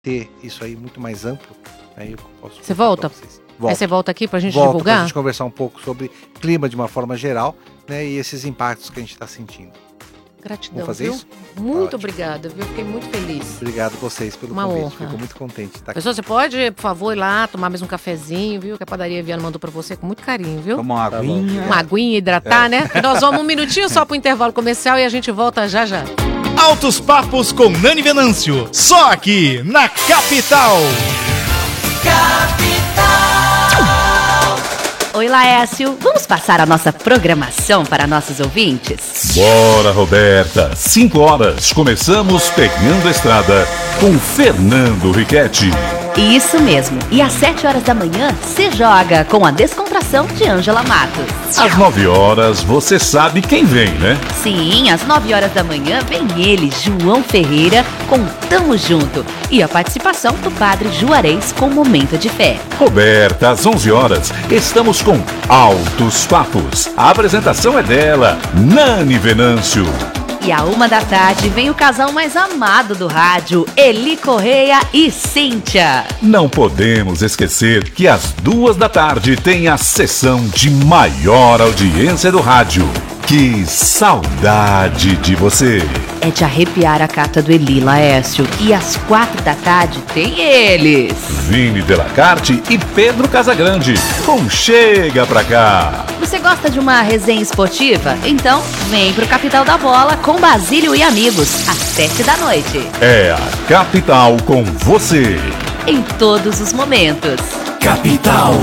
ter isso aí muito mais amplo, aí eu posso... Você volta? Aí você volta aqui pra gente divulgar? Pra gente conversar um pouco sobre clima de uma forma geral, né, e esses impactos que a gente está sentindo. Gratidão, Vamos fazer viu? isso? Muito obrigada, viu? Fiquei muito feliz. Obrigado a vocês pelo Uma convite. honra. Fico muito contente de estar aqui. Pessoal, você pode, por favor, ir lá tomar mais um cafezinho, viu? Que a padaria Viana mandou pra você com muito carinho, viu? Toma uma aguinha. Uma aguinha, hidratar, né? Nós vamos um minutinho só pro intervalo comercial e a gente volta já já. Altos Papos com Nani Venâncio. Só aqui na Capital. Oi, Laércio. Vamos passar a nossa programação para nossos ouvintes? Bora, Roberta. 5 horas. Começamos Pegando a Estrada com Fernando Riquetti. Isso mesmo. E às 7 horas da manhã, se joga com a descontração de Ângela Matos. Às 9 horas, você sabe quem vem, né? Sim, às 9 horas da manhã vem ele, João Ferreira, com Tamo Junto. E a participação do Padre Juarez com Momento de Fé. Roberta, às 11 horas, estamos com Altos Papos. A apresentação é dela, Nani Venâncio. E à 1 da tarde vem o casal mais amado do rádio, Eli Correia e Cíntia. Não podemos esquecer que às 2 da tarde tem a sessão de maior audiência do rádio. Que saudade de você! É de arrepiar a carta do Eli, Laércio. E às 4 da tarde tem eles. Vini Delacarte e Pedro Casagrande. Com Chega Pra Cá. Você gosta de uma resenha esportiva? Então vem pro Capital da Bola com Basílio e amigos, às 7 da noite. É a Capital com você. Em todos os momentos. Capital.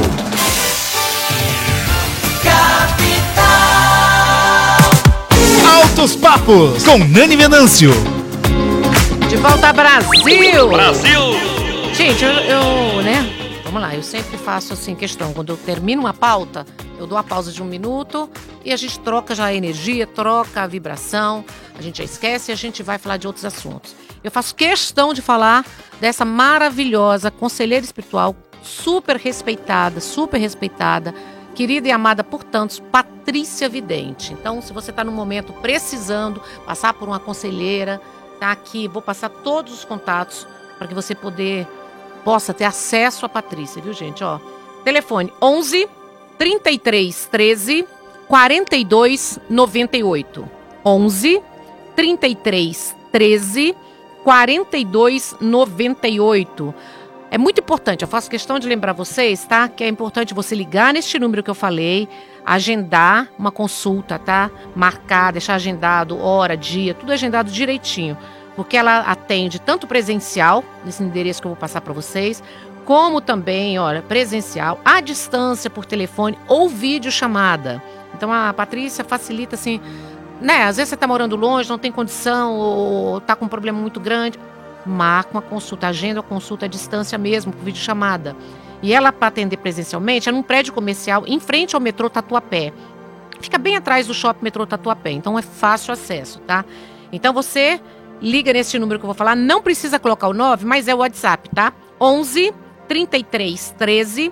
Altos Papos com Nani Venâncio. De volta, Brasil! Brasil! Gente, eu, né? Vamos lá, eu sempre faço assim questão. Quando eu termino uma pauta, eu dou a pausa de 1 minuto e a gente troca já a energia, troca a vibração, a gente já esquece e a gente vai falar de outros assuntos. Eu faço questão de falar dessa maravilhosa conselheira espiritual, super respeitada, querida e amada por tantos, Patrícia Vidente. Então, se você está no momento precisando passar por uma conselheira, tá aqui, vou passar todos os contatos para que você possa ter acesso a Patrícia, viu, gente? Ó, telefone 11 33 13 42 98. 11 33 13 42 98. É muito importante, eu faço questão de lembrar vocês, tá? Que é importante você ligar neste número que eu falei, agendar uma consulta, tá? Marcar, deixar agendado, hora, dia, tudo agendado direitinho. Porque ela atende tanto presencial, nesse endereço que eu vou passar para vocês, como também, olha, presencial, à distância, por telefone ou videochamada. Então a Patrícia facilita assim, né? Às vezes você está morando longe, não tem condição ou está com um problema muito grande. Marca uma consulta, agenda a consulta à distância mesmo, por videochamada. E ela, para atender presencialmente, é num prédio comercial em frente ao metrô Tatuapé. Fica bem atrás do shopping metrô Tatuapé, então é fácil acesso, tá? Então você liga nesse número que eu vou falar, não precisa colocar o 9, mas é o WhatsApp, tá? 11 33 13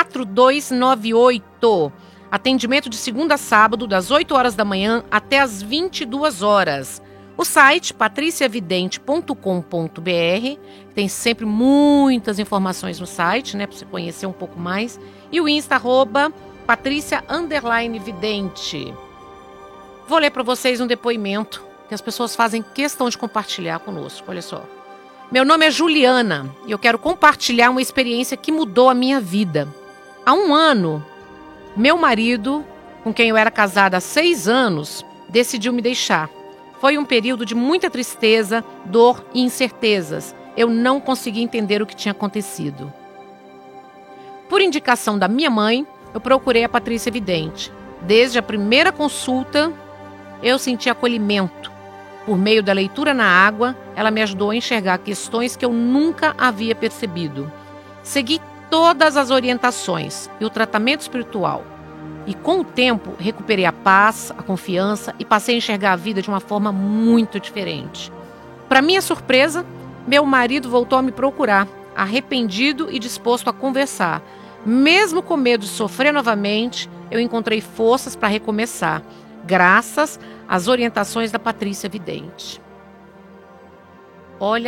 4298. Atendimento de segunda a sábado, das 8 horas da manhã até as 22 horas. O site patriciavidente.com.br, tem sempre muitas informações no site, né, para você conhecer um pouco mais. E o Insta, @Patrícia_Vidente. Vou ler para vocês um depoimento que as pessoas fazem questão de compartilhar conosco. Olha só. Meu nome é Juliana e eu quero compartilhar uma experiência que mudou a minha vida. Há 1 ano, meu marido, com quem eu era casada há 6 anos, decidiu me deixar. Foi um período de muita tristeza, dor e incertezas. Eu não conseguia entender o que tinha acontecido. Por indicação da minha mãe, eu procurei a Patrícia Vidente. Desde a primeira consulta, eu senti acolhimento. Por meio da leitura na água, ela me ajudou a enxergar questões que eu nunca havia percebido. Segui todas as orientações e o tratamento espiritual. E com o tempo, recuperei a paz, a confiança e passei a enxergar a vida de uma forma muito diferente. Para minha surpresa, meu marido voltou a me procurar, arrependido e disposto a conversar. Mesmo com medo de sofrer novamente, eu encontrei forças para recomeçar, graças às orientações da Patrícia Vidente. Olha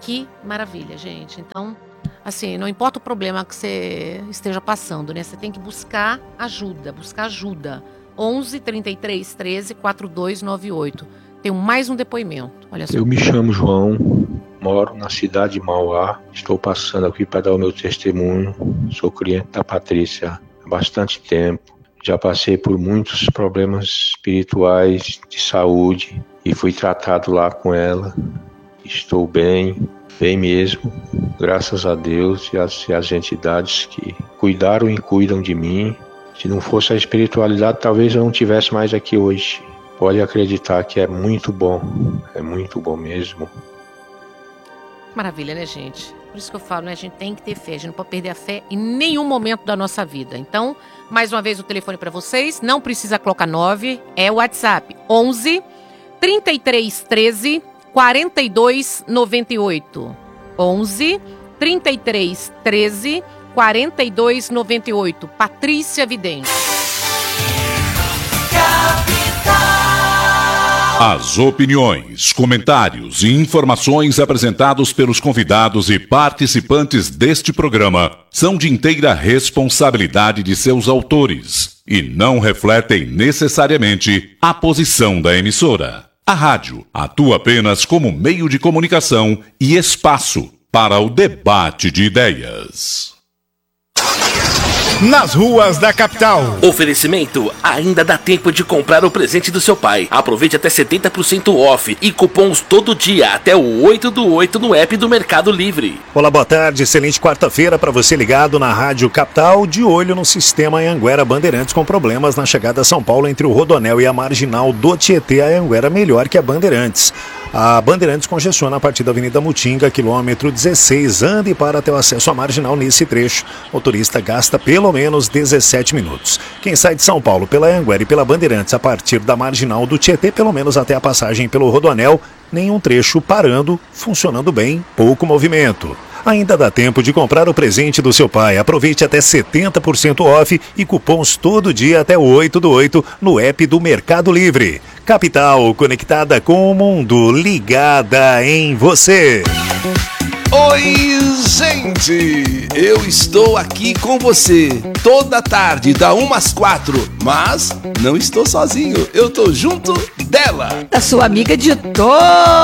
Que maravilha, gente. Então, assim, não importa o problema que você esteja passando, né? Você tem que buscar ajuda. 11 33 13 4298. Tenho mais um depoimento. Olha só. Eu me chamo João, moro na cidade de Mauá. Estou passando aqui para dar o meu testemunho. Sou cliente da Patrícia há bastante tempo. Já passei por muitos problemas espirituais de saúde e fui tratado lá com ela. Estou bem mesmo, graças a Deus e as entidades que cuidaram e cuidam de mim. Se não fosse a espiritualidade, talvez eu não estivesse mais aqui hoje. Pode acreditar que é muito bom mesmo. Maravilha, né, gente? Por isso que eu falo, né? A gente tem que ter fé, a gente não pode perder a fé em nenhum momento da nossa vida. Então, mais uma vez o telefone para vocês, não precisa colocar 9, é o WhatsApp, 11 33 13 42 98. 11 33 13 42 98. Patrícia Vidente. As opiniões, comentários e informações apresentados pelos convidados e participantes deste programa são de inteira responsabilidade de seus autores e não refletem necessariamente a posição da emissora. A rádio atua apenas como meio de comunicação e espaço para o debate de ideias. Nas ruas da capital. Oferecimento: ainda dá tempo de comprar o presente do seu pai. Aproveite até 70% off e cupons todo dia até o 8/8 no app do Mercado Livre. Olá, boa tarde, excelente quarta-feira para você ligado na Rádio Capital, de olho no sistema Anhanguera Bandeirantes com problemas na chegada a São Paulo entre o Rodoanel e a Marginal do Tietê. A Anhanguera melhor que a Bandeirantes. A Bandeirantes congestiona a partir da Avenida Mutinga, quilômetro 16, ande e para ter o acesso à Marginal nesse trecho. O motorista gasta pelo menos 17 minutos. Quem sai de São Paulo pela Anhanguera e pela Bandeirantes a partir da Marginal do Tietê, pelo menos até a passagem pelo Rodoanel, nenhum trecho parando, funcionando bem, pouco movimento. Ainda dá tempo de comprar o presente do seu pai. Aproveite até 70% off e cupons todo dia até o 8/8 no app do Mercado Livre. Capital, conectada com o mundo, ligada em você. Oi, gente! Eu estou aqui com você toda tarde, da 1 às 4, mas não estou sozinho, eu tô junto dela. Da sua amiga de todas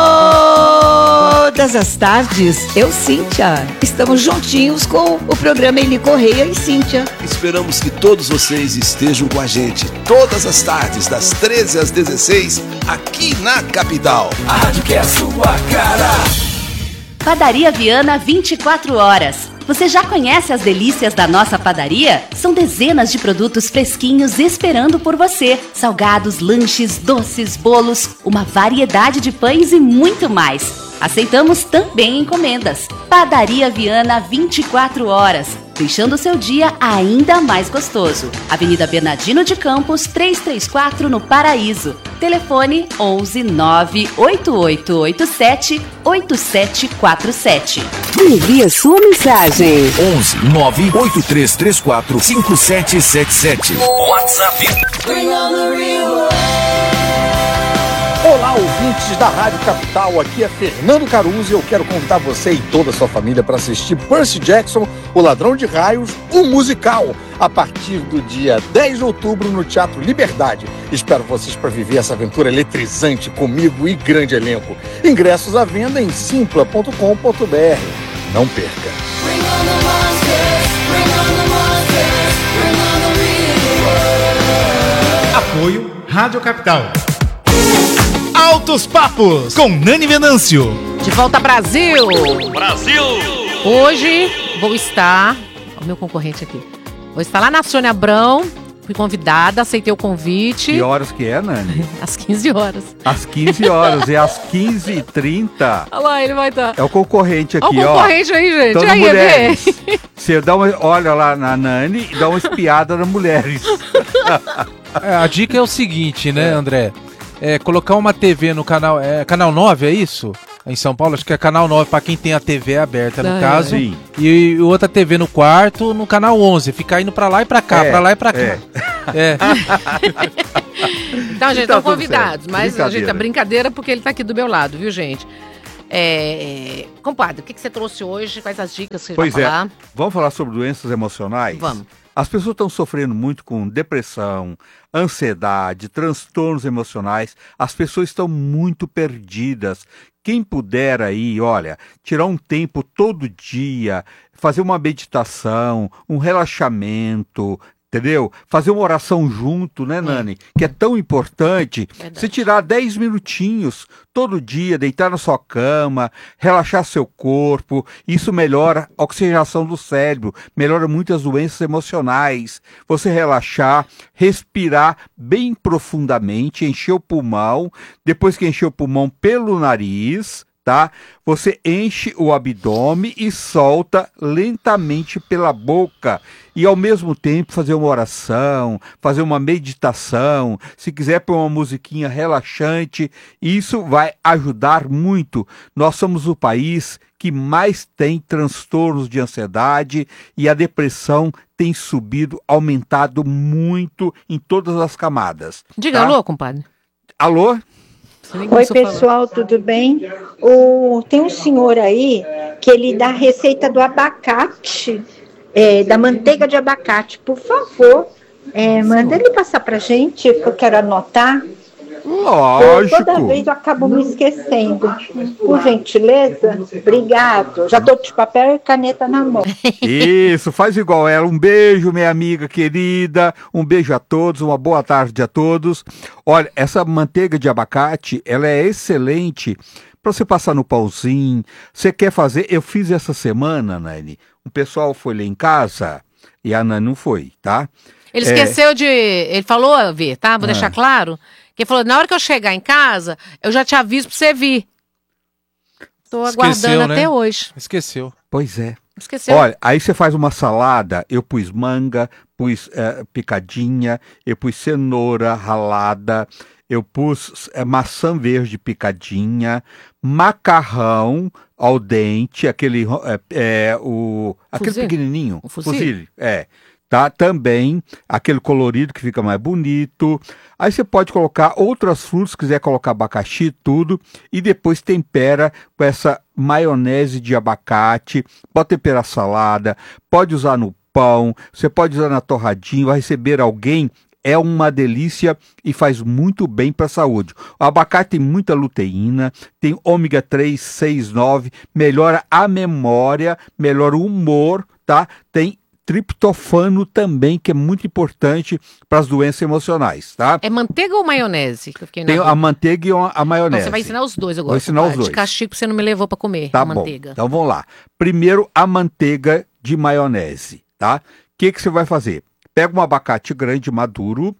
as tardes, eu, Cíntia. Estamos juntinhos com o programa Eli Correia e Cíntia. Esperamos que todos vocês estejam com a gente todas as tardes, das 13 às 16, aqui na Capital. A rádio que é a sua cara. Padaria Viana 24 horas. Você já conhece as delícias da nossa padaria? São dezenas de produtos fresquinhos esperando por você. Salgados, lanches, doces, bolos, uma variedade de pães e muito mais. Aceitamos também encomendas. Padaria Viana 24 horas. Deixando o seu dia ainda mais gostoso. Avenida Bernardino de Campos, 334 no Paraíso. Telefone 11 98887 8747. Envie a sua mensagem. 11 98334 5777. WhatsApp. Olá, ouvintes da Rádio Capital, aqui é Fernando Caruso e eu quero convidar você e toda a sua família para assistir Percy Jackson, O Ladrão de Raios, o musical, a partir do dia 10 de outubro no Teatro Liberdade. Espero vocês para viver essa aventura eletrizante comigo e grande elenco. Ingressos à venda em simpla.com.br. Não perca! Apoio Rádio Capital. Altos Papos com Nani Venâncio. De volta, Brasil! Brasil! Hoje vou estar... O meu concorrente aqui. Vou estar lá na Sônia Abrão. Fui convidada, aceitei o convite. Que horas que é, Nani? Às 15 horas. Às 15 horas e às 15h30. Olha lá, ele vai estar. É o concorrente aqui, ó. Olha o concorrente aí, gente. Todas aí, mulheres. Você olha lá na Nani e dá uma espiada nas mulheres. A dica é o seguinte, né, André? Colocar uma TV no canal... canal 9, é isso? Em São Paulo, acho que é canal 9 para quem tem a TV aberta, no caso. Sim. E outra TV no quarto, no canal 11. Ficar indo pra lá e pra cá, pra lá e pra cá. Então, gente, estão convidados. Mas, gente, é brincadeira porque ele tá aqui do meu lado, viu, gente? Compadre, o que você trouxe hoje? Quais as dicas que você Pois vai falar? Vamos falar sobre doenças emocionais? Vamos. As pessoas estão sofrendo muito com depressão, ansiedade, transtornos emocionais. As pessoas estão muito perdidas. Quem puder aí, olha, tirar um tempo todo dia, fazer uma meditação, um relaxamento, entendeu? Fazer uma oração junto, né, Nani? Que é tão importante. Verdade. Você tirar 10 minutinhos todo dia, deitar na sua cama, relaxar seu corpo, isso melhora a oxigenação do cérebro, melhora muitas doenças emocionais. Você relaxar, respirar bem profundamente, encher o pulmão, depois que encher o pulmão pelo nariz, tá? Você enche o abdômen e solta lentamente pela boca. E ao mesmo tempo fazer uma oração, fazer uma meditação, se quiser pôr uma musiquinha relaxante, isso vai ajudar muito. Nós somos o país que mais tem transtornos de ansiedade e a depressão tem subido, aumentado muito em todas as camadas. Diga alô, compadre. Alô? Oi, pessoal, tudo bem? Tem um senhor aí que ele dá a receita do abacate, da manteiga de abacate. Por favor, manda ele passar pra gente, que eu quero anotar. Lógico. Toda vez eu acabo me esquecendo. Por gentileza, obrigado. Já tô de papel e caneta na mão. Isso, faz igual ela. Um beijo, minha amiga querida. Um beijo a todos, uma boa tarde a todos. Olha, essa manteiga de abacate, ela é excelente para você passar no pãozinho. Você quer fazer? Eu fiz essa semana, Nani. O pessoal foi lá em casa e a Nani não foi, tá? Ele esqueceu de... Ele falou, Vê, tá? Vou deixar claro. Que ele falou, na hora que eu chegar em casa, eu já te aviso pra você vir. Tô aguardando até hoje. Esqueceu. Pois é. Esqueceu. Olha, aí você faz uma salada, eu pus manga, pus picadinha, eu pus cenoura ralada, eu pus maçã verde picadinha, macarrão ao dente, aquele pequenininho. O fusilli? Tá? Também aquele colorido que fica mais bonito. Aí você pode colocar outras frutas, se quiser colocar abacaxi, tudo, e depois tempera com essa maionese de abacate. Pode temperar salada, pode usar no pão, você pode usar na torradinha, vai receber alguém. É uma delícia e faz muito bem para a saúde. O abacate tem muita luteína, tem ômega 3, 6, 9, melhora a memória, melhora o humor, tá? Tem triptofano também, que é muito importante para as doenças emocionais, tá? É manteiga ou maionese? Que eu fiquei Tem a manteiga e a maionese. Então, você vai ensinar os dois agora. Vou ensinar os dois. De castigo, você não me levou para comer tá a bom. manteiga. Então vamos lá. Primeiro, a manteiga de maionese, tá? O que você vai fazer? Pega um abacate grande maduro,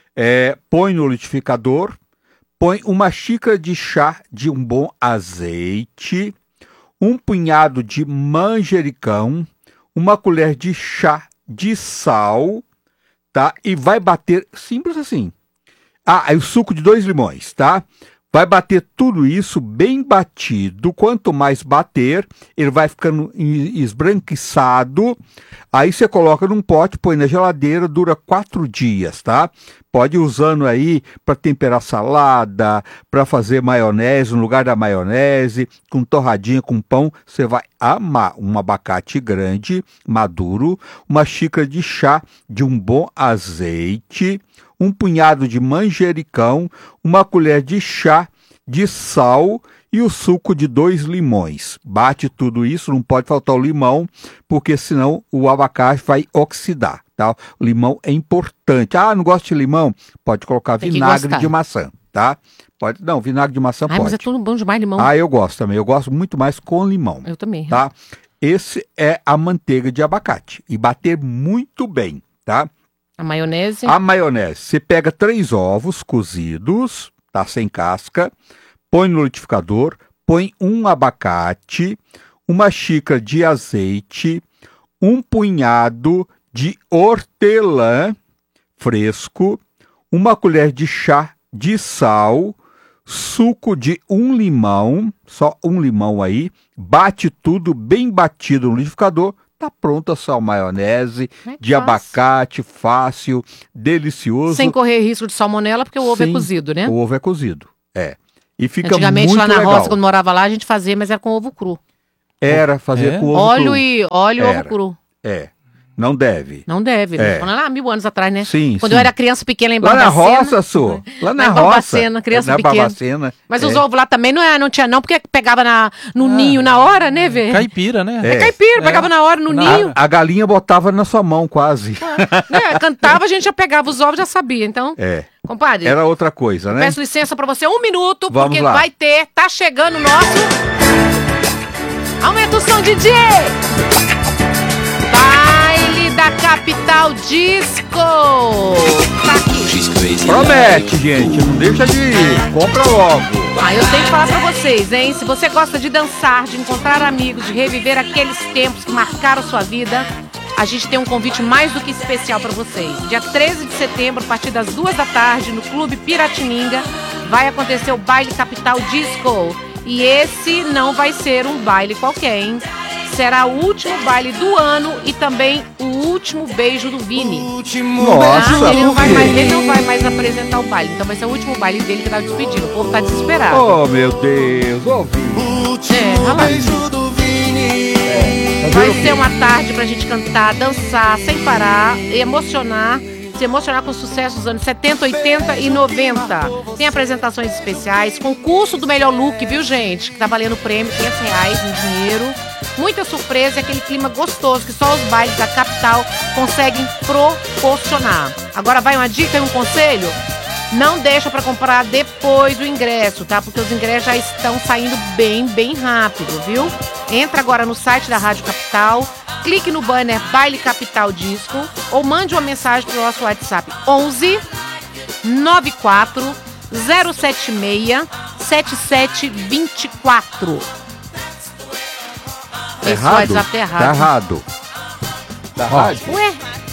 põe no liquidificador, põe uma xícara de chá de um bom azeite, um punhado de manjericão, uma colher de chá de sal, tá? E vai bater, simples assim. Aí o suco de 2 limões, tá? Vai bater tudo isso bem batido. Quanto mais bater, ele vai ficando esbranquiçado. Aí você coloca num pote, põe na geladeira, dura 4 dias, tá? Pode ir usando aí para temperar salada, para fazer maionese, no lugar da maionese, com torradinha, com pão. Você vai amar. Um abacate grande, maduro, uma xícara de chá de um bom azeite, um punhado de manjericão, uma colher de chá de sal e o suco de 2 limões. Bate tudo isso, não pode faltar o limão, porque senão o abacate vai oxidar, tá? O limão é importante. Não gosto de limão? Pode colocar vinagre de maçã, tá? Pode, não, vinagre de maçã pode. Mas é tudo bom demais limão. Eu gosto também. Eu gosto muito mais com limão. Eu também. Tá? Esse é a manteiga de abacate. E bater muito bem, tá? A maionese? A maionese. Você pega 3 ovos cozidos, tá? Sem casca, põe no liquidificador, põe um abacate, uma xícara de azeite, um punhado de hortelã fresco, uma colher de chá de sal, suco de 1 limão, só 1 limão aí, bate tudo bem batido no liquidificador. Tá pronta a sua maionese de abacate, fácil, delicioso. Sem correr risco de salmonela, porque o ovo é cozido, né? O ovo é cozido, E fica Antigamente muito lá na legal. roça, quando morava lá, a gente fazia, mas era com ovo cru. Fazia com ovo Óleo cru. e ovo cru. Não deve. Não deve, né? Falando lá 1000 anos atrás, né? Sim, Quando eu era criança pequena em Lá na Barbacena. roça, Su. Lá na roça. Barbacena, criança na pequena. Barbacena. Mas os ovos lá também não tinha não, porque pegava no ninho na hora, né, velho? Caipira, né? Caipira, pegava na hora no ninho. A galinha botava na sua mão quase. Cantava, a gente já pegava os ovos, já sabia, então... Compadre, Era outra coisa, né? peço licença pra você 1 minuto, Vamos porque lá. vai ter, tá chegando o nosso... Aumenta o som, DJ! Baile da Capital Disco! Tá aqui. Promete, gente. Não deixa de ir. Compra logo. Eu tenho que falar pra vocês, hein? Se você gosta de dançar, de encontrar amigos, de reviver aqueles tempos que marcaram sua vida, a gente tem um convite mais do que especial pra vocês. Dia 13 de setembro, a partir das 2 da tarde, no Clube Piratininga, vai acontecer o Baile Capital Disco. E esse não vai ser um baile qualquer, hein? Será o último baile do ano e também o último beijo do Vini. Nossa, ele não vai mais apresentar o baile. Então vai ser o último baile dele que tá despedindo. O povo tá desesperado. Oh, meu Deus. Vai ser uma tarde pra gente cantar, dançar, sem parar, emocionar. Se emocionar com o sucesso dos anos 70, 80 e 90. Tem apresentações especiais, concurso do melhor look, viu, gente? Que tá valendo prêmio, R$500 em dinheiro. Muita surpresa e aquele clima gostoso que só os bailes da capital conseguem proporcionar. Agora vai uma dica e um conselho? Não deixa pra comprar depois do ingresso, tá? Porque os ingressos já estão saindo bem rápido, viu? Entra agora no site da Rádio Capital, clique no banner Baile Capital Disco ou mande uma mensagem pro nosso WhatsApp 11 94 076 7724. Esse WhatsApp tá errado. Tá errado. Tá errado. Ué?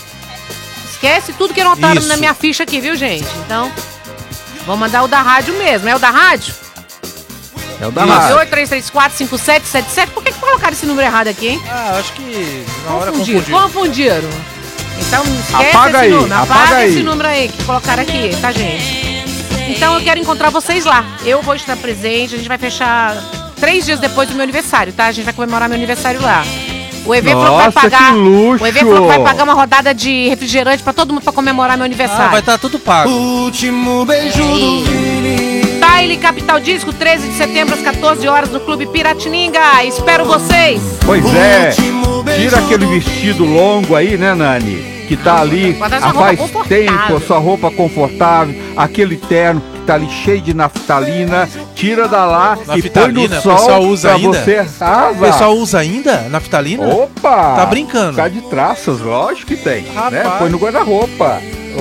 Esquece tudo que anotaram na minha ficha aqui, viu, gente? Então, vou mandar o da rádio mesmo. É o da rádio? É o da rádio. 83345777. Por que colocaram esse número errado aqui, hein? Acho que na hora confundiram. Confundiram. Então, esquece apaga esse aí, número. Apaga esse número aí que colocaram aqui, tá, gente? Então, eu quero encontrar vocês lá. Eu vou estar presente. A gente vai fechar 3 dias depois do meu aniversário, tá? A gente vai comemorar meu aniversário lá. O EV falou que vai pagar. O EV falou que vai pagar uma rodada de refrigerante pra todo mundo pra comemorar meu aniversário. Vai estar tudo pago. Último beijo do Vini. Baile Capital Disco, 13 de setembro às 14 horas no Clube Piratininga. Espero vocês. Pois é. Tira aquele vestido longo aí, né, Nani? Que tá ali há faz tempo, a sua roupa confortável, aquele terno que tá ali cheio de naftalina, tira da lá e põe no sol. O pessoal usa ainda? Você O pessoal usa ainda naftalina? Opa! Tá brincando? Tá de traças, lógico que tem. Rapaz. Né? Põe no guarda-roupa.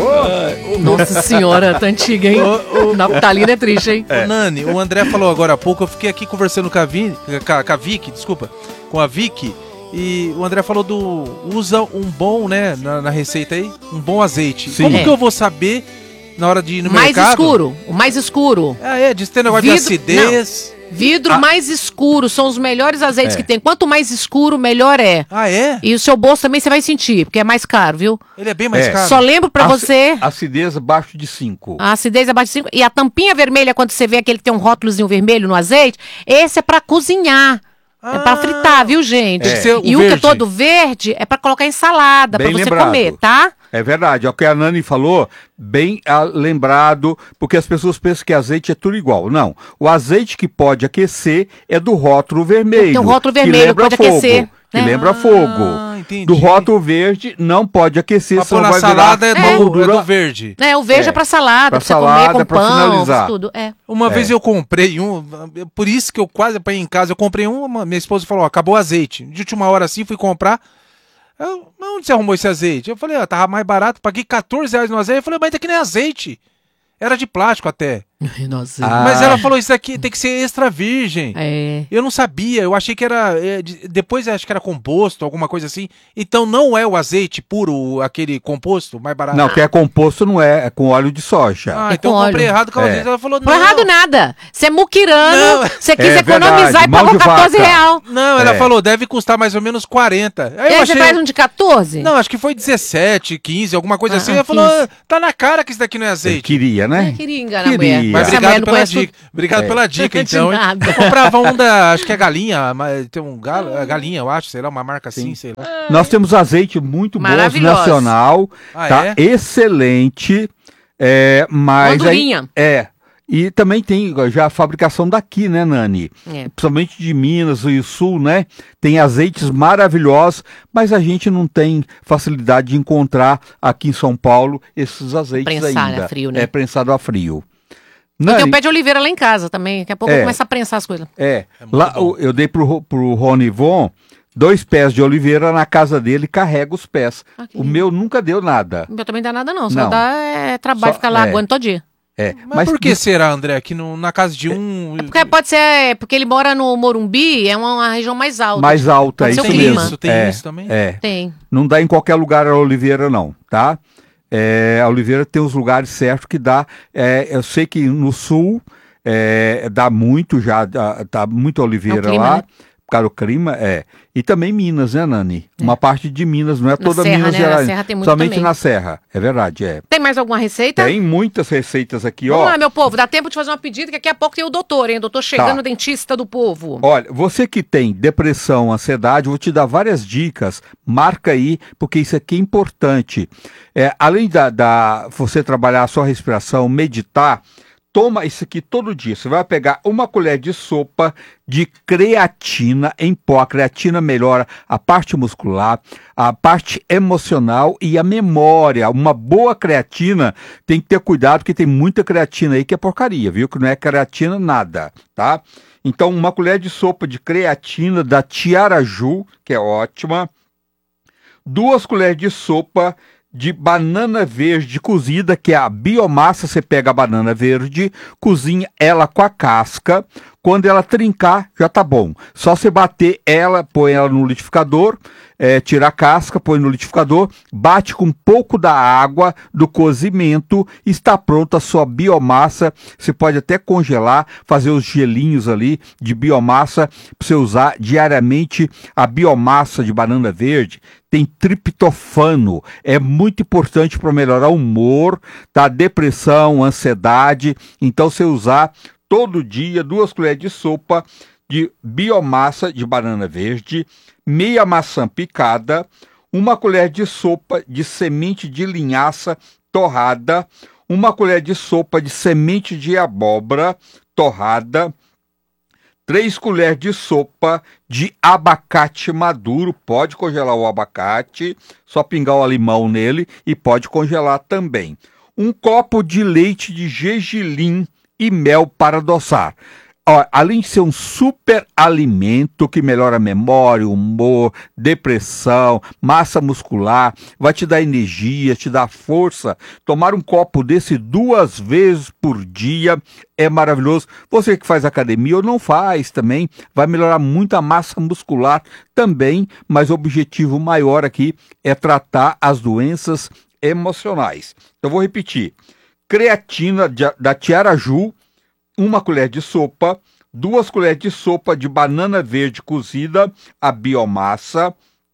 Nossa senhora, tá antiga, hein? Naftalina é triste, hein? Ô, Nani, o André falou agora há pouco, eu fiquei aqui conversando com a Vicky, com a Vicky. E o André falou usa um bom, né, na receita aí, um bom azeite. Sim. Como que eu vou saber na hora de ir no mercado? O mais escuro. Diz que tem negócio de acidez. Vidro mais escuro, são os melhores azeites que tem. Quanto mais escuro, melhor é. Ah, é? E o seu bolso também você vai sentir, porque é mais caro, viu? Ele é bem mais caro. Só lembro pra você... Acidez abaixo de 5. A acidez abaixo de 5. E a tampinha vermelha, quando você vê aquele que tem um rótulozinho vermelho no azeite, esse é pra cozinhar. É pra fritar, viu, gente? E o que é todo verde é pra colocar em salada, Bem pra você lembrado. comer, tá? É verdade, é o que a Nani falou, bem lembrado, porque as pessoas pensam que azeite é tudo igual. Não, o azeite que pode aquecer é do rótulo vermelho. Tem um rótulo vermelho, que pode fogo, aquecer. Que lembra fogo. Entendi. Do rótulo verde não pode aquecer, Pra senão pôr na vai salada virar é gordura. do verde. O verde é pra salada, pra você salada, comer com pra pão, finalizar. tudo. Uma vez eu comprei por isso que eu quase apanhei em casa, eu comprei minha esposa falou, acabou o azeite. De última hora assim, fui comprar. Mas onde você arrumou esse azeite? Eu falei, tava mais barato, paguei R$14 no azeite. Eu falei, mas isso aqui não é azeite. Era de plástico até. Mas ela falou, isso aqui tem que ser extra virgem. Eu não sabia, eu achei que era... depois acho que era composto, alguma coisa assim. Então não é o azeite puro, aquele composto mais barato. Não, que é composto não é com óleo de soja. Então eu comprei errado com a azeite. Ela falou, não é errado nada. Você é muquirano, você quis economizar e pagou R$14. Não, ela falou, deve custar mais ou menos 40. E aí você faz um de 14? Não, acho que foi 17, 15, alguma coisa assim. Ela falou, tá na cara que isso daqui não é azeite. Queria, né? Queria enganar a mulher. Maria. Mas obrigado pela dica. Obrigado pela dica, então. Eu comprava um acho que é galinha, mas tem um galinha, eu acho, sei lá, uma marca assim, sei lá. Nós temos azeite muito bom, nacional, tá excelente, mas gordurinha. E também tem já a fabricação daqui, né, Nani? Principalmente de Minas e Sul, né? Tem azeites maravilhosos, mas a gente não tem facilidade de encontrar aqui em São Paulo esses azeites ainda. A frio, né? Prensado a frio. Eu tenho pé de oliveira lá em casa também, daqui a pouco eu começo a prensar as coisas. Lá eu dei pro Rony Von 2 pés de oliveira na casa dele, carrega os pés. O meu nunca deu nada. O meu também dá nada não, só dá trabalho ficar lá aguando todo dia. Mas por que será, André, que na casa de um... Porque pode ser, porque ele mora no Morumbi, é uma região mais alta. Mais alta, isso mesmo. Tem isso também? Tem. Não dá em qualquer lugar a oliveira não, tá? A oliveira tem os lugares certos que dá. Eu sei que no sul dá muito já, dá muita oliveira clima, lá. Né? Cara, o clima E também Minas, né, Nani? Uma parte de Minas, não é toda serra, Minas né? Gerais. Na Serra tem muito somente também. Na Serra, é verdade, Tem mais alguma receita? Tem muitas receitas aqui, ó. Vamos lá, meu povo, dá tempo de fazer uma pedida, que daqui a pouco tem o doutor, hein? Doutor chegando, dentista do povo. Olha, você que tem depressão, ansiedade, vou te dar várias dicas, marca aí, porque isso aqui é importante. Além da você trabalhar a sua respiração, meditar, toma isso aqui todo dia. Você vai pegar uma colher de sopa de creatina em pó. A creatina melhora a parte muscular, a parte emocional e a memória. Uma boa creatina, tem que ter cuidado, porque tem muita creatina aí que é porcaria, viu? Que não é creatina nada, tá? Então, uma colher de sopa de creatina da Tiaraju, que é ótima. 2 colheres de sopa de banana verde cozida, que é a biomassa. Você pega a banana verde, cozinha ela com a casca. Quando ela trincar, já tá bom. Só você bater ela, põe ela no liquidificador, tira a casca, põe no liquidificador, bate com um pouco da água do cozimento, está pronta a sua biomassa. Você pode até congelar, fazer os gelinhos ali de biomassa, para você usar diariamente. A biomassa de banana verde tem triptofano, é muito importante para melhorar o humor, tá? Depressão, ansiedade. Então, você usar todo dia 2 colheres de sopa de biomassa de banana verde, meia maçã picada, 1 colher de sopa de semente de linhaça torrada, 1 colher de sopa de semente de abóbora torrada, 3 colheres de sopa de abacate maduro. Pode congelar o abacate, só pingar o limão nele e pode congelar também. 1 copo de leite de gergelim e mel para adoçar. Além de ser um super alimento que melhora a memória, humor, depressão, massa muscular, vai te dar energia, te dar força. Tomar um copo desse 2 vezes por dia é maravilhoso. Você que faz academia ou não faz também, vai melhorar muito a massa muscular também, mas o objetivo maior aqui é tratar as doenças emocionais. Eu vou repetir. Creatina da Tiaraju, 1 colher de sopa, 2 colheres de sopa de banana verde cozida, a biomassa,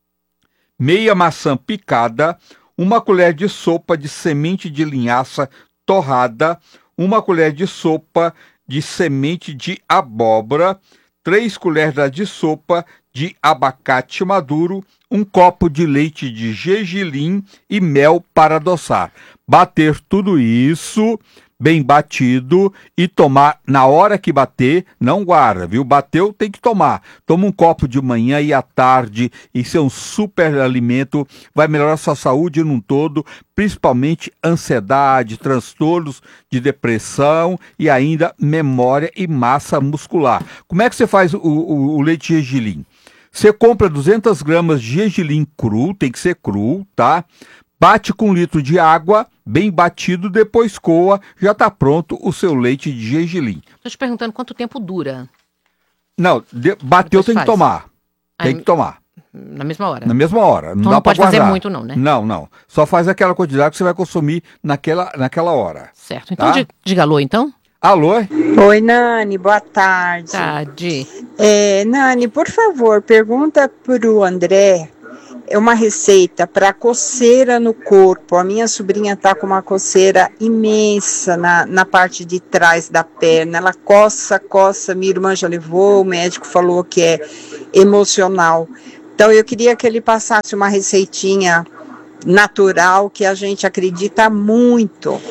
meia maçã picada, 1 colher de sopa de semente de linhaça torrada, 1 colher de sopa de semente de abóbora, 3 colheres de sopa de abacate maduro, 1 copo de leite de gergelim e mel para adoçar. Bater tudo isso bem batido e tomar na hora que bater, não guarda, viu? Bateu, tem que tomar. Toma um copo de manhã e à tarde, isso é um super alimento, vai melhorar sua saúde num todo, principalmente ansiedade, transtornos de depressão e ainda memória e massa muscular. Como é que você faz o leite de gergelim? Você compra 200 gramas de gergelim cru, tem que ser cru, tá? Bate com 1 litro de água, bem batido, depois coa, já está pronto o seu leite de gergelim. Estou te perguntando quanto tempo dura. Não, bateu, tem que tomar. Tem que tomar. Na mesma hora? Na mesma hora. Então não pode fazer muito não, né? Não. Só faz aquela quantidade que você vai consumir naquela hora. Certo. Então diga alô, então. Alô? Oi, Nani, boa tarde. Tarde. Nani, por favor, pergunta pro André é uma receita para coceira no corpo. A minha sobrinha está com uma coceira imensa na parte de trás da perna. Ela coça, minha irmã já levou, o médico falou que é emocional. Então eu queria que ele passasse uma receitinha natural que a gente acredita muito.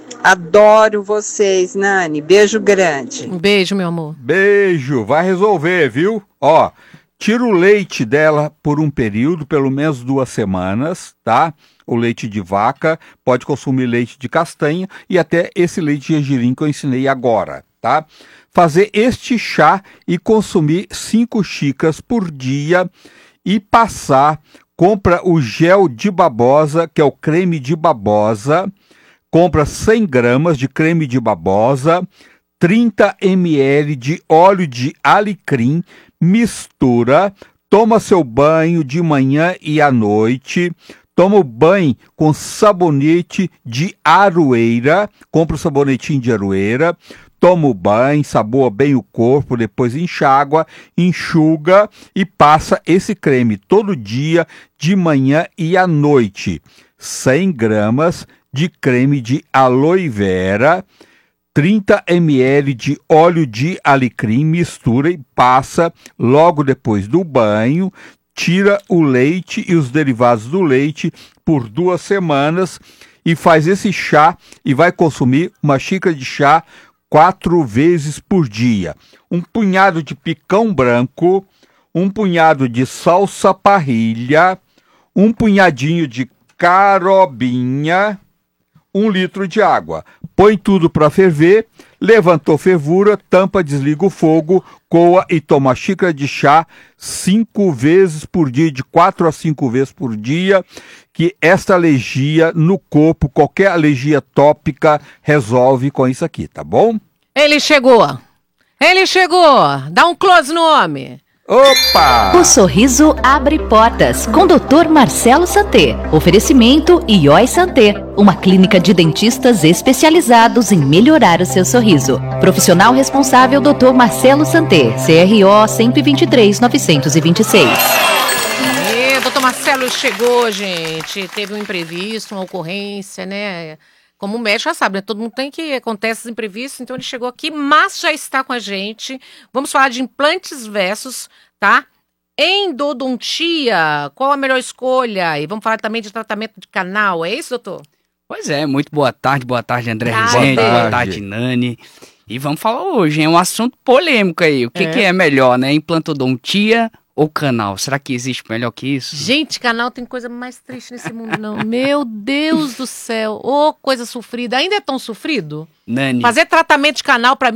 Adoro vocês, Nani. Beijo grande. Um beijo, meu amor. Beijo, vai resolver, viu? Ó, tira o leite dela por um período, pelo menos 2 semanas, tá? O leite de vaca, pode consumir leite de castanha e até esse leite de gergelim que eu ensinei agora, tá? Fazer este chá e consumir 5 xícaras por dia e passar, compra o gel de babosa, que é o creme de babosa, compra 100 gramas de creme de babosa, 30 ml de óleo de alecrim, mistura, toma seu banho de manhã e à noite, toma o banho com sabonete de aroeira, compra o sabonetinho de aroeira, toma o banho, saboa bem o corpo, depois enxágua, enxuga e passa esse creme todo dia, de manhã e à noite. 100 gramas de creme de aloe vera, 30 ml de óleo de alecrim, mistura e passa logo depois do banho, tira o leite e os derivados do leite por 2 semanas e faz esse chá e vai consumir uma xícara de chá 4 vezes por dia. Um punhado de picão branco, um punhado de salsa parrilha, um punhadinho de carobinha, 1 litro de água. Põe tudo para ferver, levantou fervura, tampa, desliga o fogo, coa e toma uma xícara de chá 5 vezes por dia, de 4 a 5 vezes por dia, que esta alergia no corpo, qualquer alergia tópica, resolve com isso aqui, tá bom? Ele chegou! Dá um close no homem! Opa! O sorriso abre portas com Dr. Marcelo Santé. Oferecimento IOI Santé, uma clínica de dentistas especializados em melhorar o seu sorriso. Profissional responsável Dr. Marcelo Santé, CRO 123-926. Doutor Marcelo chegou, gente. Teve um imprevisto, uma ocorrência, né? Como o médico já sabe, né? Todo mundo tem que acontece esses imprevistos, então ele chegou aqui, mas já está com a gente. Vamos falar de implantes versus, tá? Endodontia, qual a melhor escolha? E vamos falar também de tratamento de canal, é isso, doutor? Pois é, muito boa tarde, André Rezende, boa tarde, Nani. E vamos falar hoje, é um assunto polêmico aí, o que é melhor, né? Implantodontia ou canal? Será que existe melhor que isso? Gente, canal tem coisa mais triste nesse mundo, não. Meu Deus do céu. Ô, coisa sofrida. Ainda é tão sofrido? Nani. Fazer tratamento de canal, pra mim,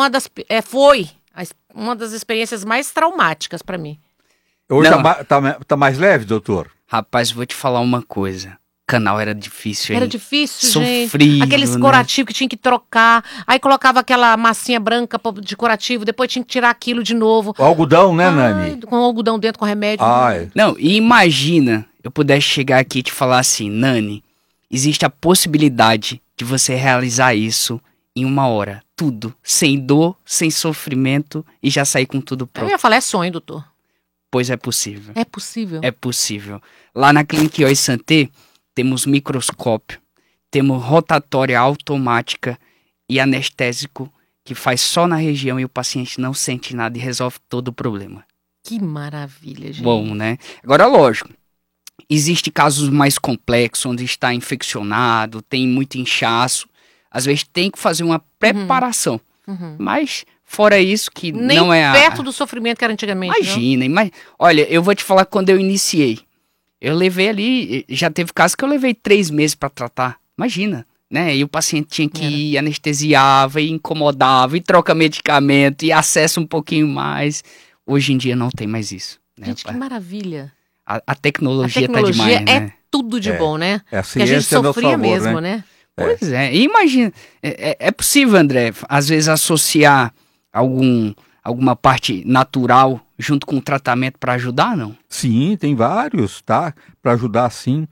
foi uma das experiências mais traumáticas pra mim. Hoje tá mais leve, doutor? Rapaz, vou te falar uma coisa. Canal era difícil, hein? Era difícil, sofrido, gente. Aqueles curativos que tinha que trocar. Aí colocava aquela massinha branca de curativo, depois tinha que tirar aquilo de novo. O algodão, né, Nani? Com algodão dentro, com remédio. Não, e imagina eu pudesse chegar aqui e te falar assim, Nani, existe a possibilidade de você realizar isso em 1 hora. Tudo. Sem dor, sem sofrimento e já sair com tudo pronto. Eu ia falar, é sonho, doutor. Pois é possível. É possível. É possível. Lá na Clínica IOI Santé, temos microscópio, temos rotatória automática e anestésico que faz só na região e o paciente não sente nada e resolve todo o problema. Que maravilha, gente. Bom, né? Agora, lógico, existem casos mais complexos, onde está infeccionado, tem muito inchaço. Às vezes tem que fazer uma preparação. Mas, fora isso, que nem não é perto do sofrimento que era antigamente. Imagina. Olha, eu vou te falar quando eu iniciei. Eu levei ali, já teve casos que eu levei 3 meses para tratar. Imagina, né? E o paciente tinha que ir, anestesiava, e incomodava, e troca medicamento, e acessa um pouquinho mais. Hoje em dia não tem mais isso. Né? Gente, que maravilha. A tecnologia tá demais, é né? tudo de bom, né? É a que a gente sofria favor, mesmo, né? Pois é. E imagina, é possível, André, às vezes associar alguma parte natural junto com o tratamento para ajudar, não? Sim, tem vários, tá? Para ajudar, sim.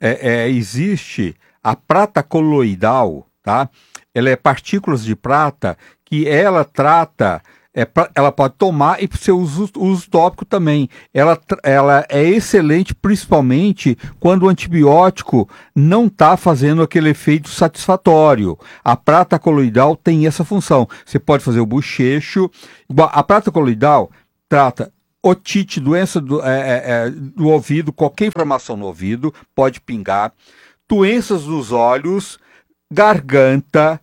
Existe a prata coloidal, tá? Ela é partículas de prata que ela trata ela pode tomar e para o seu uso tópico também. Ela é excelente, principalmente quando o antibiótico não está fazendo aquele efeito satisfatório. A prata coloidal tem essa função. Você pode fazer o bochecho. A prata coloidal trata otite, doença do ouvido, qualquer inflamação no ouvido pode pingar, doenças nos olhos, garganta,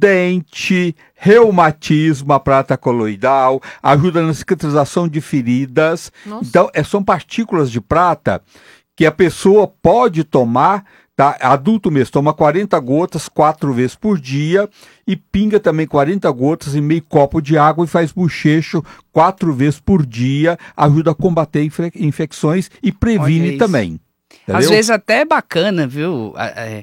dente, reumatismo, a prata coloidal, ajuda na cicatrização de feridas. Nossa. Então, são partículas de prata que a pessoa pode tomar, tá? Adulto mesmo, toma 40 gotas 4 vezes por dia e pinga também 40 gotas em meio copo de água e faz bochecho 4 vezes por dia, ajuda a combater infecções e previne também. Entendeu? Às vezes até é bacana, viu?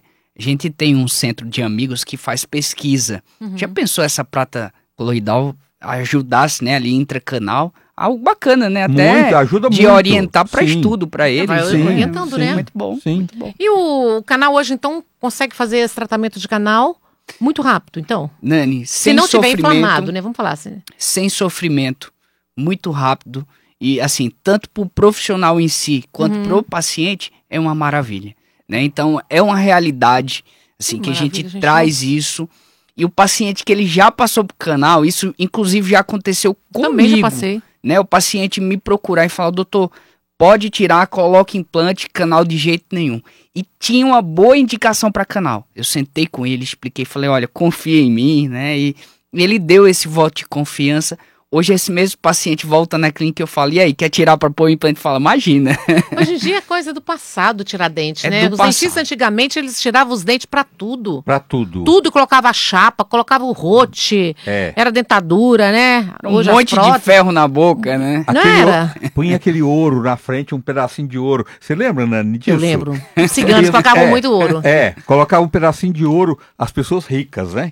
A gente tem um centro de amigos que faz pesquisa. Já pensou essa prata coloidal ajudasse, né, ali intracanal? Algo bacana, né? Até muito, ajuda de muito. orientar para estudo para eles. Vai orientando, né? Muito bom. Sim. Muito bom. E o canal hoje, então, consegue fazer esse tratamento de canal muito rápido, então? Nani, se não tiver inflamado, né? Vamos falar assim. Sem sofrimento, muito rápido. E assim, tanto para o profissional em si, quanto para o paciente, é uma maravilha. Né? Então, é uma realidade assim, que a gente traz isso. E o paciente que ele já passou pro canal, isso inclusive já aconteceu comigo. Também já passei. Né? O paciente me procurar e falar, doutor, pode tirar, coloca implante, canal de jeito nenhum. E tinha uma boa indicação para canal. Eu sentei com ele, expliquei, falei, olha, confia em mim, né? E ele deu esse voto de confiança. Hoje esse mesmo paciente volta na clínica e eu falo, e aí, quer tirar para pôr o implante? Fala, imagina. Hoje em dia é coisa do passado tirar dente, né? Os dentistas antigamente, eles tiravam os dentes para tudo. Para tudo. Tudo, colocava chapa, colocava o rote, era dentadura, né? Hoje monte de ferro na boca, né? Não era? Punha aquele ouro na frente, um pedacinho de ouro. Você lembra, Nani, disso? Eu lembro. Os ciganos colocavam muito ouro. Colocava um pedacinho de ouro, as pessoas ricas, né?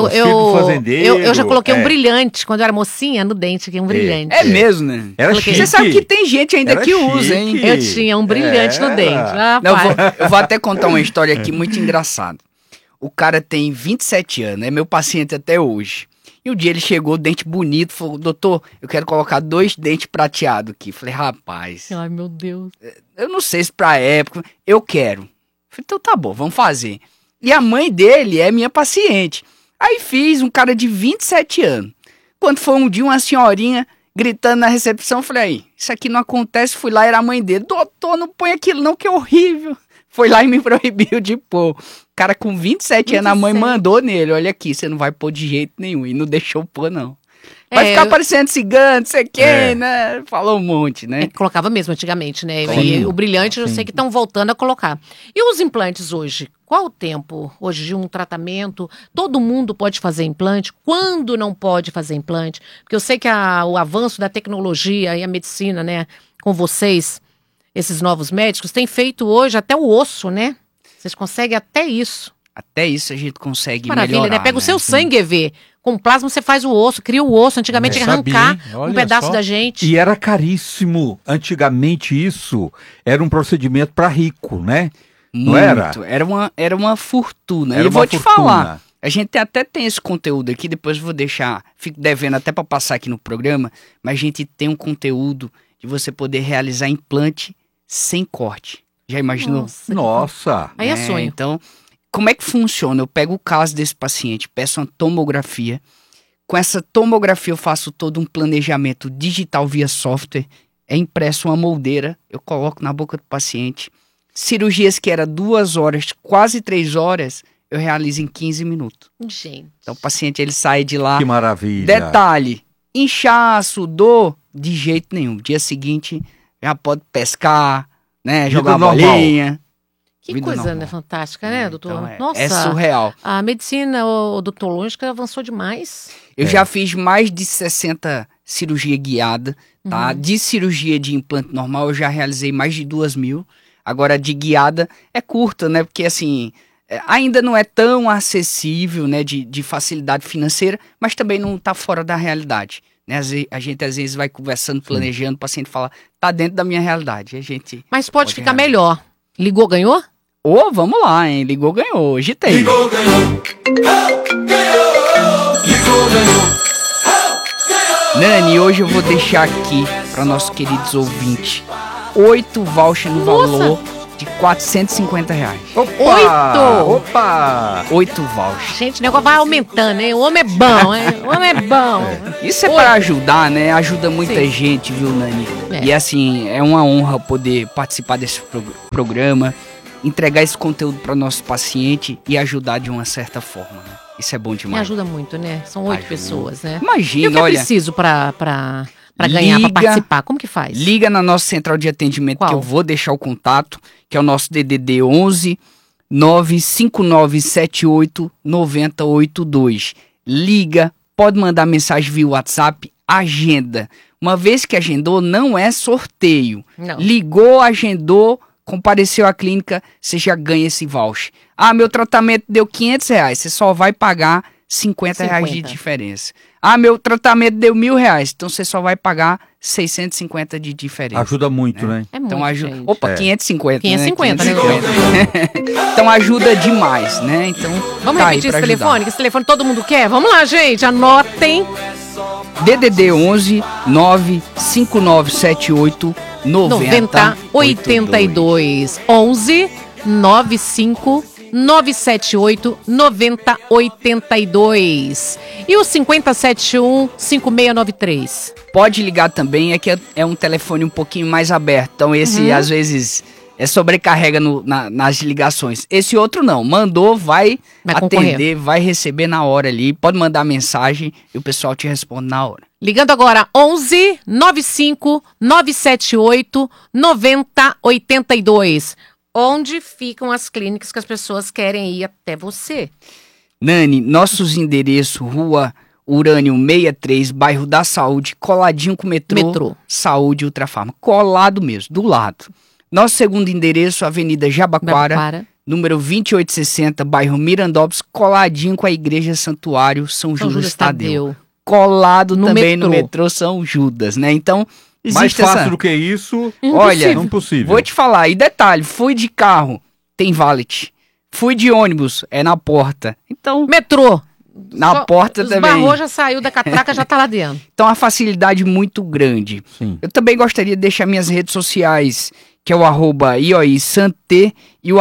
Eu já coloquei um brilhante quando eu era mocinha no dente aqui, um brilhante. É mesmo, né? Você sabe que tem gente ainda que usa, hein? Eu tinha um brilhante no dente. Não, eu vou até contar uma história aqui muito engraçada. O cara tem 27 anos, é meu paciente até hoje. E um dia ele chegou, dente bonito, falou, doutor, eu quero colocar 2 dentes prateados aqui. Falei, rapaz. Ai, meu Deus. Eu não sei se pra época, eu quero. Falei, então tá bom, vamos fazer. E a mãe dele é minha paciente. Aí fiz, um cara de 27 anos. Quando foi um dia, uma senhorinha gritando na recepção, falei, aí, isso aqui não acontece, fui lá, era a mãe dele. Doutor, não põe aquilo não, que é horrível. Foi lá e me proibiu de pôr. O cara com 27 anos, a mãe mandou nele, olha aqui, você não vai pôr de jeito nenhum. E não deixou pôr, não. Vai ficar parecendo cigano, sei quem, né? Falou um monte, né? Colocava mesmo antigamente, né? E o brilhante eu sei que estão voltando a colocar. E os implantes hoje? Qual o tempo hoje de um tratamento? Todo mundo pode fazer implante? Quando não pode fazer implante? Porque eu sei que o avanço da tecnologia e a medicina, né? Com vocês, esses novos médicos, tem feito hoje até o osso, né? Vocês conseguem até isso. Até isso a gente consegue Maravilha, melhorar, né? Pega o seu sangue, EV. Com plasma você faz o osso, cria o osso. Antigamente tinha que arrancar um pedaço da gente. E era caríssimo. Antigamente isso era um procedimento para rico, né? Não era? Era uma fortuna. Era e eu vou te falar, a gente até tem esse conteúdo aqui, depois eu vou deixar, fico devendo até para passar aqui no programa, mas a gente tem um conteúdo de você poder realizar implante sem corte. Já imaginou? Nossa. Aí é sonho. Então, como é que funciona? Eu pego o caso desse paciente, peço uma tomografia. Com essa tomografia eu faço todo um planejamento digital via software. É impresso uma moldeira, eu coloco na boca do paciente. Cirurgias que eram 2 horas, quase 3 horas, eu realizo em 15 minutos. Gente. Então o paciente ele sai de lá. Que maravilha. Detalhe, inchaço, dor, de jeito nenhum. Dia seguinte já pode pescar, né, jogar uma bolinha. Que coisa, né, fantástica, né, doutor? Então Nossa, é surreal. A medicina odontológica avançou demais. Eu já fiz mais de 60 cirurgia guiada, tá? De cirurgia de implante normal eu já realizei mais de 2.000. Agora de guiada é curta, né? Porque assim, ainda não é tão acessível, né? De facilidade financeira, mas também não tá fora da realidade. Né? A gente às vezes vai conversando, planejando, o paciente fala, tá dentro da minha realidade. A gente mas pode ficar melhor. Ligou, ganhou? Vamos lá, hein? Ligou, ganhou. Hoje tem. Ligou, ganhou. Ligou, ganhou. Nani, hoje eu vou deixar aqui para nossos queridos ouvintes 8 vouchers no valor de R$450. Opa! 8 vouchers. Gente, o negócio vai aumentando, hein? O homem é bom, hein? O homem é bom. Isso é para ajudar, né? Ajuda muita gente, viu, Nani? E assim, é uma honra poder participar desse programa, entregar esse conteúdo para nosso paciente e ajudar de uma certa forma, né? Isso é bom demais. Me ajuda muito, né? São 8 pessoas, né? Imagina, e o que olha... eu preciso para ganhar, para participar? Como que faz? Liga na nossa central de atendimento, que eu vou deixar o contato, que é o nosso DDD 11 95978 9082. Liga, pode mandar mensagem via WhatsApp, agenda. Uma vez que agendou, não é sorteio. Não. Ligou, agendou, compareceu à clínica, você já ganha esse voucher. Ah, meu tratamento deu R$500, você só vai pagar R$50 de diferença. Ah, meu tratamento deu R$1.000, então você só vai pagar R$650 de diferença. Ajuda muito, né? É muito, então ajuda. gente. Opa, 550. 550, né? Então ajuda demais, né? Então vamos tá repetir esse aí pra telefone, ajudar. que esse telefone todo mundo quer? Vamos lá, gente, anotem. DDD 11 95978 9082. 11 95 978 9082. E o 5071 5693. Pode ligar também, é que é um telefone um pouquinho mais aberto. Então esse às vezes sobrecarrega nas ligações. Esse outro não, mandou, vai atender, concorrer. Vai receber na hora ali. Pode mandar mensagem e o pessoal te responde na hora. Ligando agora 11 95 978 9082. Onde ficam as clínicas que as pessoas querem ir até você? Nani, nossos endereços, Rua Urânio 63, bairro da Saúde, coladinho com o metrô. Saúde Ultrafarma, colado mesmo, do lado. Nosso segundo endereço, Avenida Jabaquara, número 2860, bairro Mirandópolis, coladinho com a Igreja Santuário São Judas Tadeu. Colado no também metrô. No metrô São Judas, né? Então, mais fácil do que isso, olha, impossível. Vou te falar, e detalhe, fui de carro, tem valet. Fui de ônibus, é na porta. Então, metrô. Na porta também. Esbarrou, já saiu da catraca, já tá lá dentro. Então, a facilidade muito grande. Sim. Eu também gostaria de deixar minhas redes sociais, que é o @IOISanté e o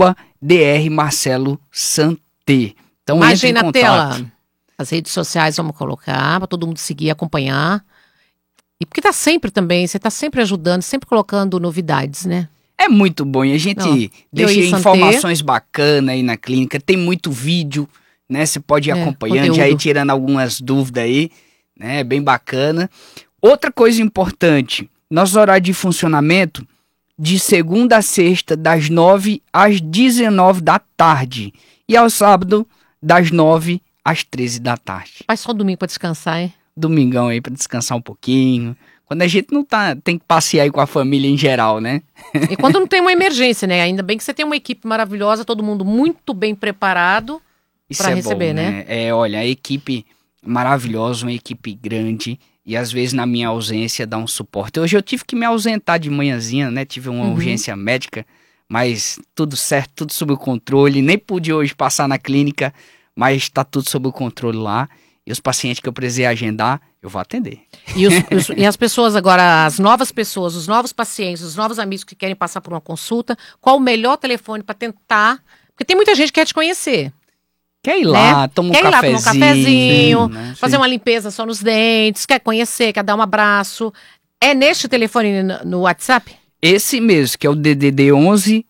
@DRMarceloSanté. Então, imagem entre em na contato. tela. As redes sociais vamos colocar, para todo mundo seguir, acompanhar. E porque tá sempre também, você tá sempre ajudando, sempre colocando novidades, né? É muito bom, e a gente deixa informações bacanas aí na clínica, tem muito vídeo, né? Você pode ir acompanhando, já ir tirando algumas dúvidas aí, né? Bem bacana. Outra coisa importante, nosso horário de funcionamento, de segunda a sexta, das 9 às 19 da tarde. E ao sábado, das 9 às 13 da tarde. Faz só domingo para descansar, hein? Domingão aí para descansar um pouquinho. Quando a gente não tem que passear aí com a família em geral, né? E quando não tem uma emergência, né? Ainda bem que você tem uma equipe maravilhosa, todo mundo muito bem preparado para receber, bom, né? Olha, a equipe maravilhosa, uma equipe grande e às vezes na minha ausência dá um suporte. Hoje eu tive que me ausentar de manhãzinha, né? Tive uma urgência médica, mas tudo certo, tudo sob o controle. Nem pude hoje passar na clínica, mas está tudo sob o controle lá. E os pacientes que eu precisei agendar, eu vou atender. E as pessoas agora, as novas pessoas, os novos pacientes, os novos amigos que querem passar por uma consulta, qual o melhor telefone para tentar? Porque tem muita gente que quer te conhecer. Quer ir lá, tomar um cafezinho, né? fazer uma limpeza só nos dentes, quer conhecer, quer dar um abraço. É neste telefone no WhatsApp? Esse mesmo, que é o DDD 11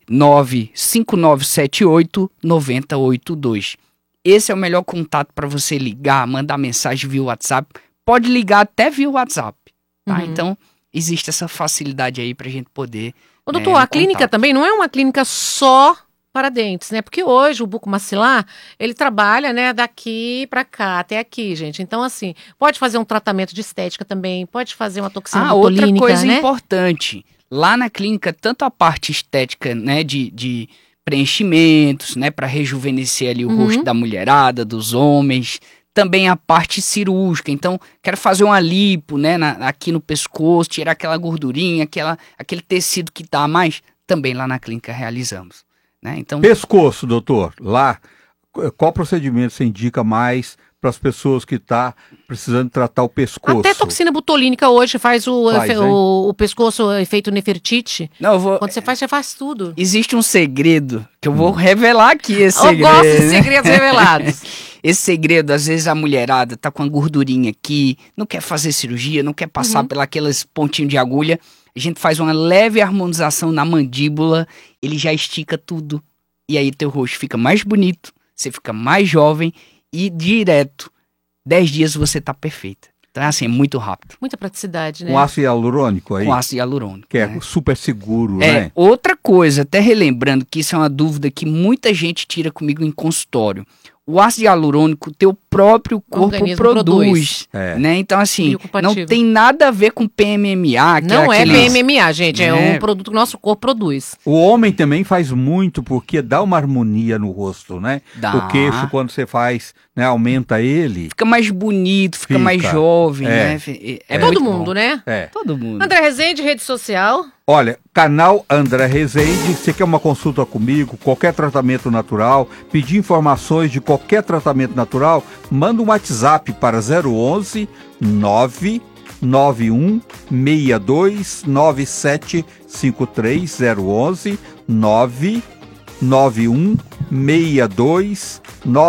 95978 9082. Esse é o melhor contato para você ligar, mandar mensagem via WhatsApp. Pode ligar até via WhatsApp, tá? Então, existe essa facilidade aí pra gente poder... Ô, doutor, a clínica também não é uma clínica só para dentes, né? Porque hoje o bucomaxilar, ele trabalha, né, daqui para cá, até aqui, gente. Então, assim, pode fazer um tratamento de estética também, pode fazer uma toxina botulínica, outra coisa né? importante, lá na clínica, tanto a parte estética, né, de preenchimentos, né, para rejuvenescer ali o rosto da mulherada, dos homens, também a parte cirúrgica. Então, quero fazer uma lipo, né, aqui no pescoço, tirar aquela gordurinha, aquele tecido que dá mais, também lá na clínica realizamos, né? Então, pescoço, doutor, lá, qual procedimento você indica mais para as pessoas que estão precisando tratar o pescoço. Até toxina botulínica hoje faz Faz, o pescoço, efeito Nefertiti. Não, Quando você faz tudo. Existe um segredo que eu vou revelar aqui. Esse Eu segredo, gosto de né? segredos revelados. Esse segredo, às vezes a mulherada tá com a gordurinha aqui, não quer fazer cirurgia, não quer passar pelos pontinhos de agulha. A gente faz uma leve harmonização na mandíbula, ele já estica tudo. E aí teu rosto fica mais bonito, você fica mais jovem e direto, 10 dias você tá perfeita. Então é assim, é muito rápido. Muita praticidade, né? Com ácido hialurônico aí? Com ácido hialurônico. Que é super seguro, né? Outra coisa, até relembrando que isso é uma dúvida que muita gente tira comigo em consultório. O ácido hialurônico, teu próprio corpo produz. Né? Então, assim, não tem nada a ver com PMMA. Não é PMMA, gente. É um produto que o nosso corpo produz. O homem também faz muito, porque dá uma harmonia no rosto, né? Dá. O queixo, quando você faz, né, aumenta ele. Fica mais bonito, fica mais jovem, né? Todo mundo, né? Todo mundo. André Rezende, rede social. Olha, canal André Rezende, você quer uma consulta comigo, qualquer tratamento natural, pedir informações de qualquer tratamento natural, manda um WhatsApp para 011 991 62 9753 011 991 62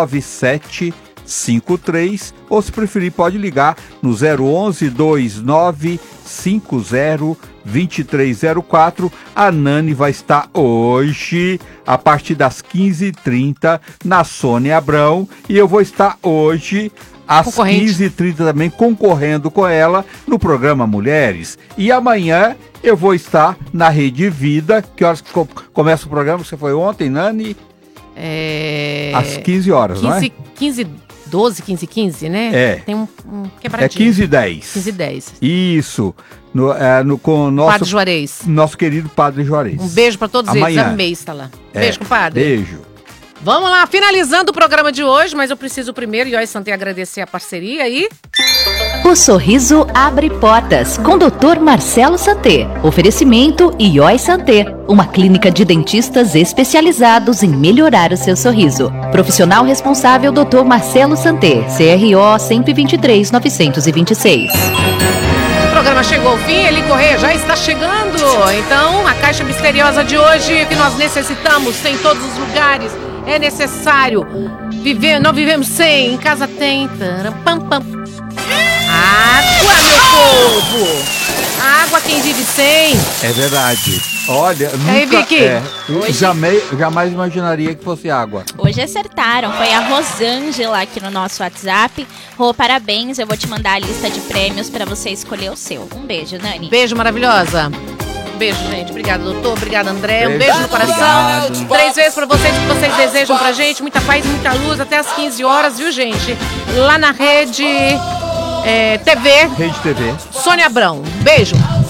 9753, ou se preferir pode ligar no 011 29 50 2304. A Nani vai estar hoje a partir das 15h30 na Sônia Abrão, e eu vou estar hoje às 15h30 também concorrendo com ela no programa Mulheres. E amanhã eu vou estar na Rede Vida. Que horas que começa o programa? Você foi ontem, Nani? Às 15 horas, não é? 12, 15, né? Tem um quebradinho. É 15h10. 15h10. Isso. Com o nosso, Padre Juarez. Nosso querido Padre Juarez. Um beijo pra todos eles. Amei estar lá. Beijo, compadre. Beijo. Vamos lá, finalizando o programa de hoje, mas eu preciso primeiro, Ioi Santé, agradecer a parceria aí. O sorriso abre portas, com Dr. Marcelo Santé. Oferecimento Ioi Santé, uma clínica de dentistas especializados em melhorar o seu sorriso. Profissional responsável Dr. Marcelo Santé, CRO 123-926. O programa chegou ao fim, Eli Correia já está chegando. Então, a caixa misteriosa de hoje que nós necessitamos, tem em todos os lugares. É necessário viver, não vivemos sem. Em casa tem. Pam, pam. Água, meu povo! Água, quem vive sem. É verdade. Olha, aí, nunca. Vicky? Jamais imaginaria que fosse água. Hoje acertaram. Foi a Rosângela aqui no nosso WhatsApp. Rô, parabéns. Eu vou te mandar a lista de prêmios para você escolher o seu. Um beijo, Nani. Beijo, maravilhosa. Beijo, gente. Obrigada, doutor. Obrigada, André. Um beijo no coração. Obrigado. 3 vezes pra vocês que vocês desejam pra gente. Muita paz e muita luz até as 15 horas, viu, gente? Lá na Rede TV. Rede TV. Sônia Abrão. Beijo.